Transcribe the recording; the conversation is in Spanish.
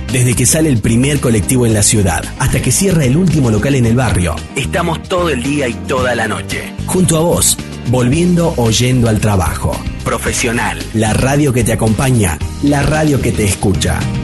Desde que sale el primer colectivo en la ciudad hasta que cierra el último local en el barrio, estamos todo el día y toda la noche. Junto a vos, volviendo o yendo al trabajo. Profesional, la radio que te acompaña, la radio que te escucha.